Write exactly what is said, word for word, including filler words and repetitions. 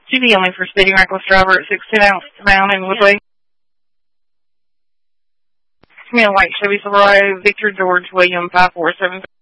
G D only for speeding reckless driver at six ten ounce down in Woodway. Camille White, Chevy Silverado, Victor George William five four seven.